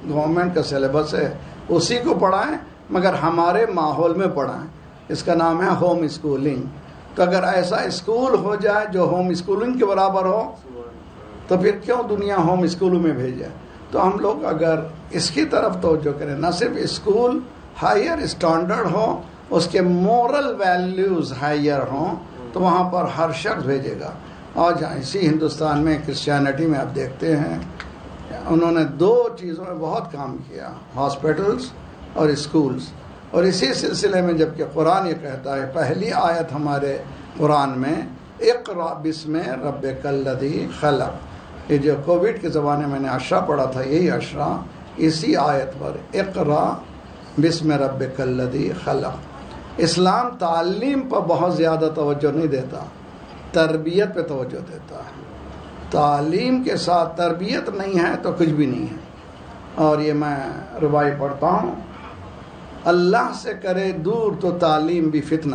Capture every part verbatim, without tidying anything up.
Government کا syllabus ہے اسی کو پڑھائیں، مگر ہمارے ماحول میں پڑھائیں. اس کا نام ہے ہوم اسکولنگ. تو اگر ایسا اسکول ہو جائے جو ہوم اسکولنگ کے برابر ہو تو پھر کیوں دنیا ہوم اسکولوں میں بھیجے؟ تو ہم لوگ اگر اس کی طرف توجہ کریں، نہ صرف اسکول ہائر اسٹینڈرڈ ہو، اس کے مورل ویلیوز ہائر ہوں، تو وہاں پر ہر شخص بھیجے گا. آج اسی ہندوستان میں کرسچینٹی میں آپ دیکھتے ہیں انہوں نے دو چیزوں میں بہت کام کیا، ہاسپٹلس اور اسکولس. اور اسی سلسلے میں جب کہ قرآن یہ کہتا ہے، پہلی آیت ہمارے قرآن میں اقرأ بسم ربک الذی خلق، یہ جو کووڈ کے زمانے میں نے عشرہ پڑھا تھا، یہی عشرہ اسی آیت پر اقرأ بسم ربک الذی خلق. اسلام تعلیم پر بہت زیادہ توجہ نہیں دیتا، تربیت پہ توجہ دیتا ہے. تعلیم کے ساتھ تربیت نہیں ہے تو کچھ بھی نہیں ہے. اور یہ میں ربائی پڑھتا ہوں، اللہ سے کرے دور تو تعلیم بھی فتنہ،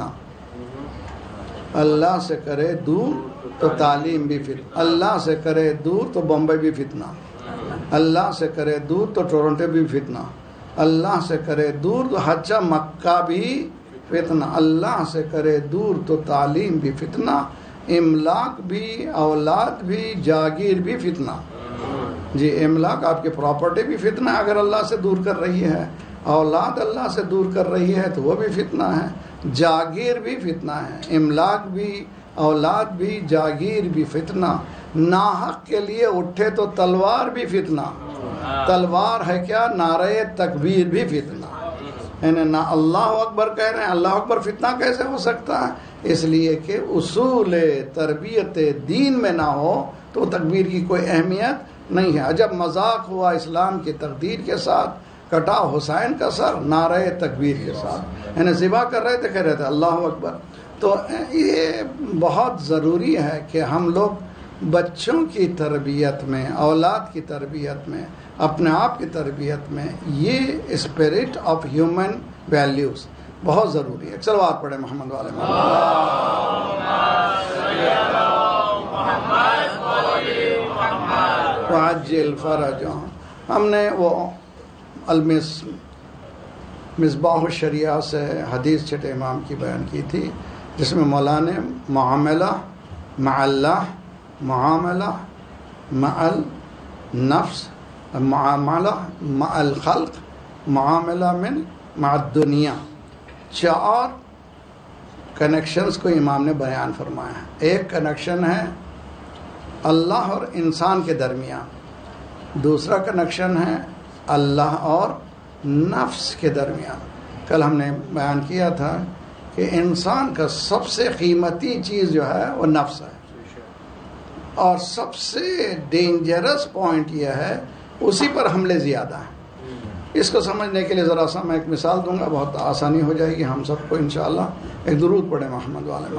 اللہ سے کرے دور تو تعلیم بھی فتنہ، اللہ سے کرے دور تو بمبئی بھی فتنہ، اللہ سے کرے دور تو ٹورنٹو بھی فتنہ، اللہ سے کرے دور تو حجہ مکہ بھی فتنہ، اللہ سے کرے دور تو تعلیم بھی فتنہ، املاک بھی، اولاد بھی، جاگیر بھی فتنہ. جی املاک آپ کی پراپرٹی بھی فتنہ ہے اگر اللہ سے دور کر رہی ہے، اولاد اللہ سے دور کر رہی ہے تو وہ بھی فتنہ ہے، جاگیر بھی فتنہ ہے، املاک بھی، اولاد بھی، جاگیر بھی فتنہ. ناحق کے لیے اٹھے تو تلوار بھی فتنہ، تلوار ہے کیا، نعرہ تکبیر بھی فتنہ. یعنی نہ اللہ اکبر کہہ رہے ہیں، اللہ اکبر فتنہ کیسے ہو سکتا ہے؟ اس لیے کہ اصول تربیت دین میں نہ ہو تو تکبیر کی کوئی اہمیت نہیں ہے. جب مذاق ہوا اسلام کی تقدیر کے ساتھ، کٹا حسین کا سر نعرہ تکبیر کے ساتھ، یعنی ذبح کر رہے تھے، کہہ رہے تھے اللہ اکبر. تو یہ بہت ضروری ہے کہ ہم لوگ بچوں کی تربیت میں، اولاد کی تربیت میں، اپنے آپ کی تربیت میں یہ اسپرٹ آف ہیومن ویلیوز بہت ضروری ہے. چلو آپ پڑھیں محمد والے وعجل فرجهم. ہم نے وہ المس مصباح الشریعہ سے حدیث چھٹے امام کی بیان کی تھی، جس میں مولانا نے معاملہ مع اللہ، معاملہ مع النفس، معاملہ مع الخلق، معاملہ من مع الدنیا، چار کنیکشنز کو امام نے بیان فرمایا ہے. ایک کنیکشن ہے اللہ اور انسان کے درمیان، دوسرا کنیکشن ہے اللہ اور نفس کے درمیان. کل ہم نے بیان کیا تھا کہ انسان کا سب سے قیمتی چیز جو ہے وہ نفس ہے، اور سب سے ڈینجرس پوائنٹ یہ ہے اسی پر حملے زیادہ ہیں. اس کو سمجھنے کے لیے ذرا سا میں ایک مثال دوں گا، بہت آسانی ہو جائے گی ہم سب کو انشاءاللہ. ایک درود پڑھیں محمد والے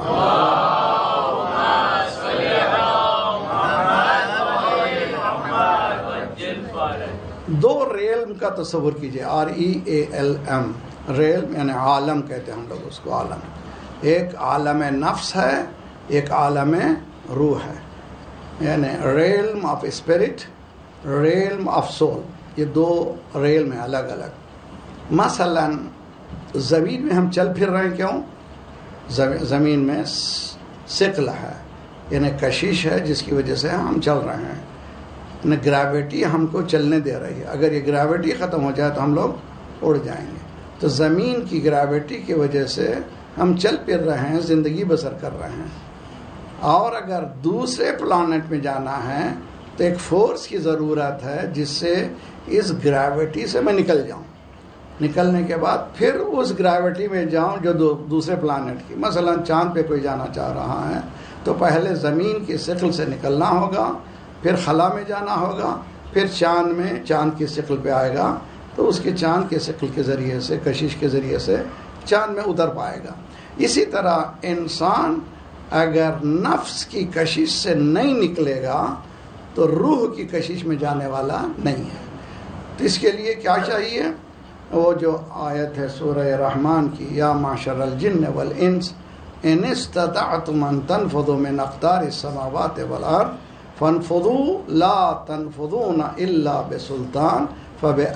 دو ریلم کا تصور کیجئے، R E A L M, realm یعنی عالم کہتے ہیں ہم لوگ اس کو، عالم. ایک عالم نفس ہے، ایک عالم روح ہے، یعنی realm of spirit, realm of civil. یہ دو ریلم ہیں الگ الگ. مثلا زمین میں ہم چل پھر رہے ہیں، کیوں؟ زمین میں ثقل ہے، یعنی کشش ہے جس کی وجہ سے ہم چل رہے ہیں. گریویٹی ہم کو چلنے دے رہی ہے. اگر یہ گریویٹی ختم ہو جائے تو ہم لوگ اڑ جائیں گے. تو زمین کی گریویٹی کی وجہ سے ہم چل پھر رہے ہیں، زندگی بسر کر رہے ہیں. اور اگر دوسرے پلانٹ میں جانا ہے تو ایک فورس کی ضرورت ہے جس سے اس گریویٹی سے میں نکل جاؤں. نکلنے کے بعد پھر اس گریویٹی میں جاؤں جو دو دوسرے پلانٹ کی. مثلا چاند پہ کوئی جانا چاہ رہا ہے تو پہلے زمین کی ثقل سے نکلنا ہوگا، پھر خلا میں جانا ہوگا، پھر چاند میں چاند کی ثقل پہ آئے گا تو اس کی چاند کے ثقل کے ذریعے سے، کشش کے ذریعے سے چاند میں اتر پائے گا. اسی طرح انسان اگر نفس کی کشش سے نہیں نکلے گا تو روح کی کشش میں جانے والا نہیں ہے. تو اس کے لیے کیا چاہیے؟ وہ جو آیت ہے سورہ رحمان کی، یا معشر الجن والانس ان استطعتم ان تنفذوا من اقطار السماوات والارض فانفذوا لا تنفذون الا بسلطان فب